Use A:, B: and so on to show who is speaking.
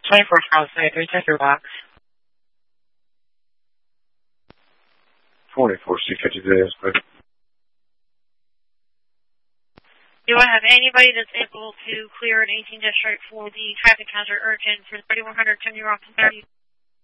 A: 24 Frostbite, 3 check your box.
B: 24 C50
C: Do I have anybody that's able to clear an 18 district for the traffic hazard urgent for 3100 Tony Rock 30?